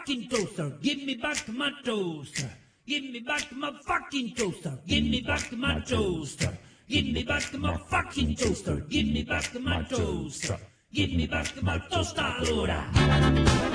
fucking toaster. Give me back my toaster. Give me back my fucking toaster. Give me back my toaster. Give me back my fucking toaster. Give me back my toaster. Give me back my toaster allora.